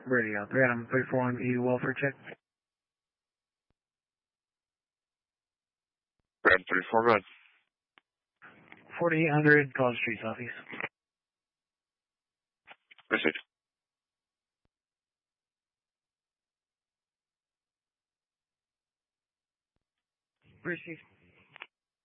Radio 3, Adam 341E welfare check. Grab 34, go ahead. 4800 College Street, Southeast. Received. Received.